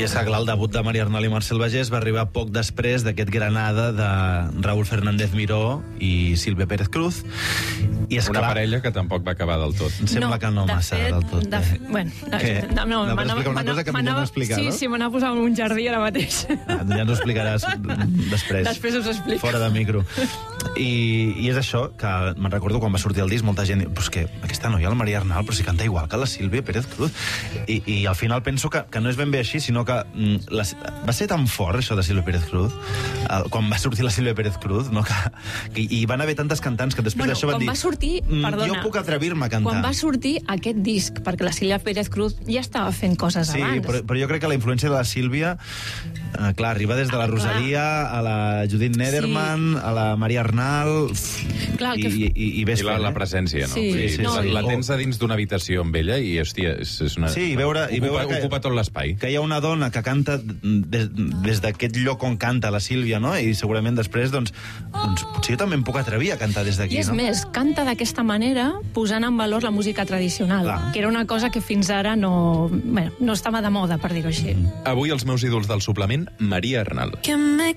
és que, clar, el debut de Maria Arnal i Marcel Bagés va arribar poc després d'aquest Granada de Raúl Fernández Miró i Sílvia Pérez Cruz. I és Una clar, parella que tampoc va acabar del tot. em sembla que no massa del tot. Bueno, Què? Anaves a explicar una cosa que millor no explicar, no? Sí, m'anava a posar en un jardí ara mateix. Ja ens ho explicaràs després. Després us ho explico. Fora de micro. I és això, que me'n recordo quan va sortir el disc, molta gent diu, però és que aquesta noia, la Maria Arnal, però si canta igual que la Sílvia Pérez Cruz. I al final penso que no és ben bé així, sinó que va ser tan fort, això de Sílvia Pérez Cruz, quan va sortir la Sílvia Pérez Cruz, no? que hi van haver tantes cantants que després d'això van dir... Quan va sortir, perdona... Jo puc atrevir-me a cantar. Quan va sortir aquest disc, perquè la Sílvia Pérez Cruz ja estava fent coses abans. Sí, però jo crec que la influència de la Sílvia, clar, arriba des de la Rosalia, a la Judith Nederman, a la Maria Arnal, i ves fent. La presència, no? Sí, la tens a dins d'una habitació amb ella i, hòstia, és una... Sí, i veure ocupa tot l'espai. Que hi ha una dona que canta des d'aquest lloc on canta la Sílvia, no? I segurament després, doncs potser jo també em puc atrevir a cantar des d'aquí, no? I és més, canta d'aquesta manera posant en valor la música tradicional, que era una cosa que fins ara no estava de moda, per dir-ho així. Avui els meus ídols del suplement, Maria Arnal. Que me